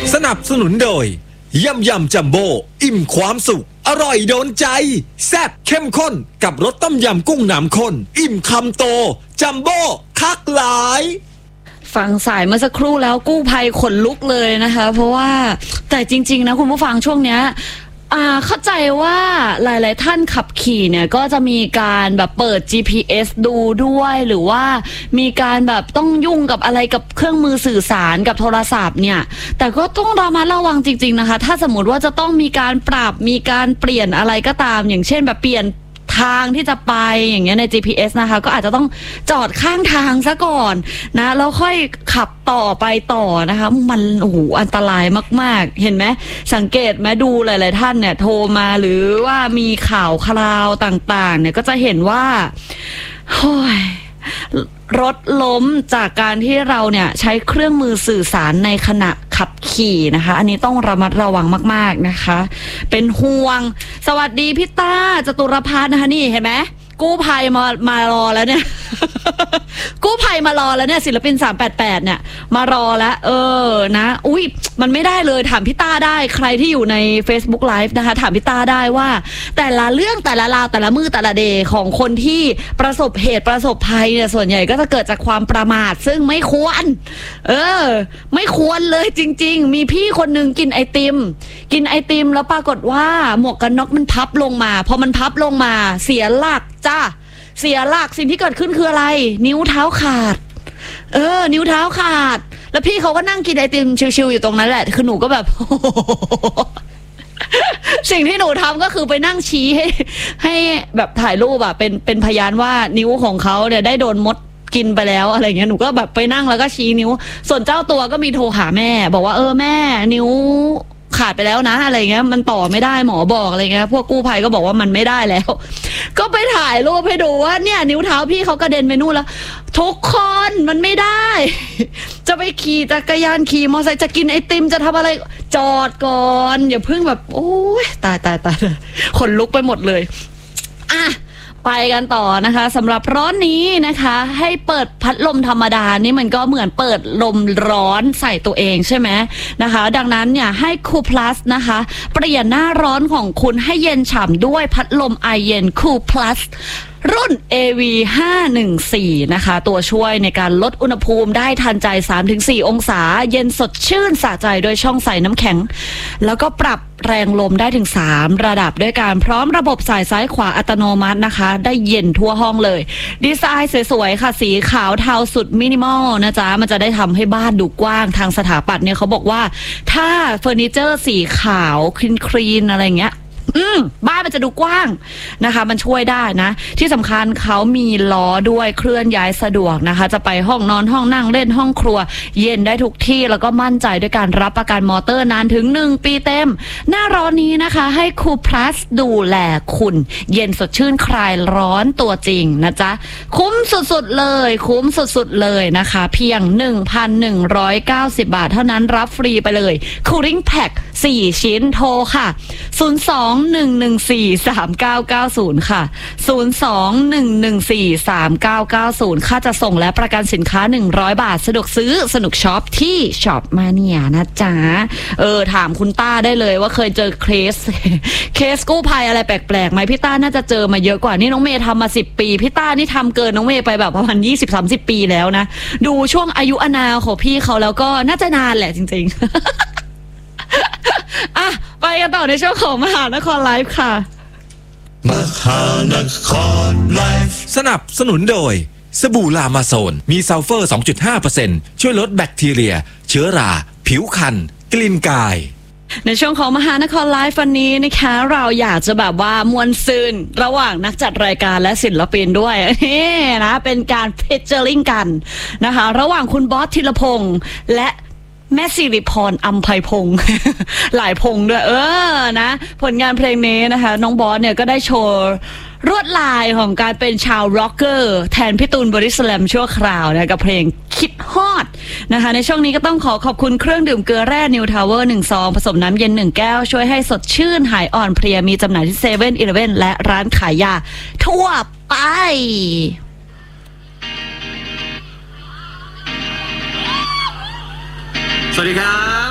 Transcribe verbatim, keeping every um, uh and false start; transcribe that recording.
สนับสนุนโดยยำยำจัมโบ้อิ่มความสุขอร่อยโดนใจแซ่บเข้มข้นกับรสต้มยำกุ้งน้ำข้นอิ่มคำโตจัมโบ้คักหลายฟังสายเมื่อสักครู่แล้วกู้ภัยขนลุกเลยนะคะเพราะว่าแต่จริงๆนะคุณผู้ฟังช่วงเนี้ยอ่าเข้าใจว่าหลายๆท่านขับขี่เนี่ยก็จะมีการแบบเปิด จี พี เอส ดูด้วยหรือว่ามีการแบบต้องยุ่งกับอะไรกับเครื่องมือสื่อสารกับโทรศัพท์เนี่ยแต่ก็ต้องระมัดระวังจริงๆนะคะถ้าสมมติว่าจะต้องมีการปรับมีการเปลี่ยนอะไรก็ตามอย่างเช่นแบบเปลี่ยนทางที่จะไปอย่างเงี้ยใน จี พี เอส นะคะก็อาจจะต้องจอดข้างทางซะก่อนนะแล้วค่อยขับต่อไปต่อนะคะมันโอ้โหอันตรายมากๆเห็นไหมสังเกตไหมดูหลายๆท่านเนี่ยโทรมาหรือว่ามีข่าวคราวต่างๆเนี่ยก็จะเห็นว่าโอ้ยรถล้มจากการที่เราเนี่ยใช้เครื่องมือสื่อสารในขณะขับขี่นะคะอันนี้ต้องระมัดระวังมากๆนะคะเป็นห่วงสวัสดีพี่ต้าจตุรพัฒน์นะคะนี่เห็นไหมกู้ภัยมามารอแล้วเนี่ย กู้ภัยมารอแล้วเนี่ยศิลปินสามแปดแปดเนี่ยมารอแล้วเออนะอุ้ยมันไม่ได้เลยถามพี่ต้าได้ใครที่อยู่ใน Facebook Live นะคะถามพี่ต้าได้ว่าแต่ละเรื่องแต่ละราวแต่ละมือแต่ละเดย์ของคนที่ประสบเหตุประสบภัยเนี่ยส่วนใหญ่ก็จะเกิดจากความประมาทซึ่งไม่ควรเออไม่ควรเลยจริงๆมีพี่คนนึงกินไอติมกินไอติมแล้วปรากฏว่าหมวกกันน็อกมันพับลงมาพอมันพับลงมาเสียหลักจ้าเสียหลักสิ่งที่เกิดขึ้นคืออะไรนิ้วเท้าขาดเออนิ้วเท้าขาดแล้วพี่เขาก็นั่งกินไอติมชิวๆอยู่ตรงนั้นแหละคือหนูก็แบบ สิ่งที่หนูทำก็คือไปนั่งชี้ให้ให้แบบถ่ายรูปอะเป็นเป็นพยานว่านิ้วของเขาเนี่ยได้โดนมดกินไปแล้วอะไรเงี้ยหนูก็แบบไปนั่งแล้วก็ชี้นิ้วส่วนเจ้าตัวก็มีโทรหาแม่บอกว่าเออแม่นิ้วขาดไปแล้วนะอะไรเงี้ยมันต่อไม่ได้หมอบอกอะไรเงี้ยพวกกู้ภัยก็บอกว่ามันไม่ได้แล้วก็ไปถ่ายรูปให้ดูว่าเนี่ยนิ้วเท้าพี่เขากระเด็นไปนู่นแล้วทุกคนมันไม่ได้จะไปขี่จักรยานขี่มอเตอร์ไซค์จะกินไอติมจะทำอะไรจอดก่อนอย่าเพิ่งแบบโอ้ยตายตายตายขนลุกไปหมดเลยอ่ะไปกันต่อนะคะสำหรับร้อนนี้นะคะให้เปิดพัดลมธรรมดานี่มันก็เหมือนเปิดลมร้อนใส่ตัวเองใช่ไหมนะคะดังนั้นเนี่ยให้คูพลัสนะคะเปลี่ยนหน้าร้อนของคุณให้เย็นฉ่ำด้วยพัดลมไอเย็นคูพลัสรุ่น เอ วี ห้าหนึ่งสี่ นะคะตัวช่วยในการลดอุณหภูมิได้ทันใจ สามถึงสี่ องศาเย็นสดชื่นสะใจโดยช่องใส่น้ำแข็งแล้วก็ปรับแรงลมได้ถึงสามระดับด้วยการพร้อมระบบสายซ้ายขวาอัตโนมัตินะคะได้เย็นทั่วห้องเลยดีไซน์สวยๆค่ะสีขาวเทาสุดมินิมอลนะจ๊ะมันจะได้ทำให้บ้านดูกว้างทางสถาปัตย์เนี่ยเขาบอกว่าถ้าเฟอร์นิเจอร์สีขาวคลีนๆอะไรเงี้ยอืมบ้านมันจะดูกว้างนะคะมันช่วยได้นะที่สำคัญเขามีล้อด้วยเคลื่อนย้ายสะดวกนะคะจะไปห้องนอนห้องนั่งเล่นห้องครัวเย็นได้ทุกที่แล้วก็มั่นใจด้วยการรับประกันมอเตอร์นานถึงหนึ่งปีเต็มหน้าร้อนนี้นะคะให้คูพลัสดูแลคุณเย็นสดชื่นคลายร้อนตัวจริงนะจ๊ะคุ้มสุดๆเลยคุ้มสุดๆเลยนะคะเพียง หนึ่งพันหนึ่งร้อยเก้าสิบ บาทเท่านั้นรับฟรีไปเลย Cooling Pack สี่ชิ้นโทรค่ะศูนย์ สอง หนึ่ง หนึ่ง สี่ สาม เก้า เก้า ศูนย์ค่ะศูนย์ สอง หนึ่ง หนึ่ง สี่ สาม เก้า เก้า ศูนย์ค่าจะส่งและประกันสินค้าหนึ่งร้อยบาทสะดวกซื้อสนุกช็อปที่ช็อปมาเนียนะจ๊ะเออถามคุณต้าได้เลยว่าเคยเจอเคสเคสกู้ภัยอะไรแปลกๆไหมพี่ต้าน่าจะเจอมาเยอะกว่านี่น้องเมย์ทำมาสิบปีพี่ต้านี่ทำเกินน้องเมย์ไปแบบประมาณ ยี่สิบ สามสิบ ปีแล้วนะดูช่วงอายุอาณาของพี่เขาแล้วก็น่าจะนานแหละจริงๆ อ่ะไปกันต่อในช่วงของมหานครไลฟ์ค่ะมหานครไลฟ์สนับสนุนโดยสบู่ลามาโซนมีซัลเฟอร์ สองจุดห้าเปอร์เซ็นต์ ช่วยลดแบคทีเรียเชื้อราผิวคันกลิ่นกายในช่วงของมหานครไลฟ์วันนี้นะคะเราอยากจะแบบว่ามวลซืนระหว่างนักจัดรายการและศิลปินด้วยนี่นะเป็นการเพชเจอริงกันนะคะระหว่างคุณบอสธีรพงษ์และแม่สิริพรอัมไพพงษ์ หลายพงษ์ด้วยเออนะผลงานเพลงนี้นะคะน้องบอสเนี่ยก็ได้โชว์รวดลายของการเป็นชาวร็อกเกอร์แทนพี่ตูนบอดี้สแลมชั่วคราวนะกับเพลงคิดฮอดนะคะในช่วงนี้ก็ต้องขอขอบคุณเครื่องดื่มเกลือแร่นิวทาวเวอร์หนึ่งซองผสมน้ำเย็นหนึ่งแก้วช่วยให้สดชื่นหายอ่อนเพลียมีจำหน่ายที่เซเว่นอีเลฟเว่นและร้านขายยาทั่วไปสวัสดีครับ